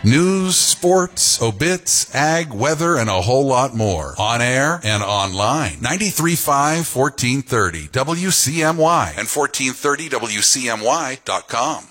News, sports, obits, ag, weather, and a whole lot more. On air and online. 93.5, 1430 WCMY and 1430WCMY.com.